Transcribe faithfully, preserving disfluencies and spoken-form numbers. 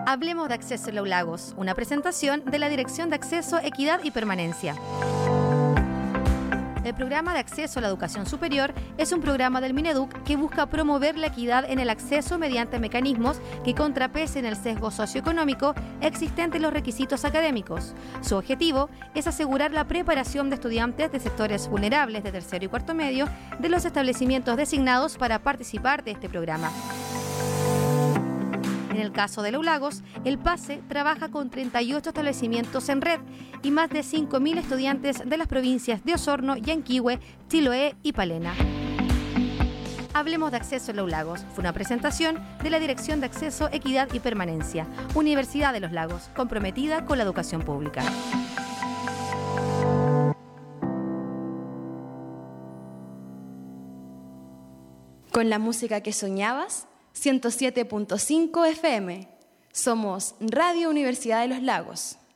Hablemos de Acceso en los Lagos, una presentación de la Dirección de Acceso, Equidad y Permanencia. El programa de acceso a la educación superior es un programa del Mineduc que busca promover la equidad en el acceso mediante mecanismos que contrapesen el sesgo socioeconómico existente en los requisitos académicos. Su objetivo es asegurar la preparación de estudiantes de sectores vulnerables de tercero y cuarto medio de los establecimientos designados para participar de este programa. En el caso de Los Lagos, el PASE trabaja con treinta y ocho establecimientos en red y más de cinco mil estudiantes de las provincias de Osorno, Yanquihue, Chiloé y Palena. Hablemos de Acceso en Los Lagos. Fue una presentación de la Dirección de Acceso, Equidad y Permanencia, Universidad de Los Lagos, comprometida con la educación pública. Con la música que soñabas, ciento siete punto cinco F M. Somos Radio Universidad de Los Lagos.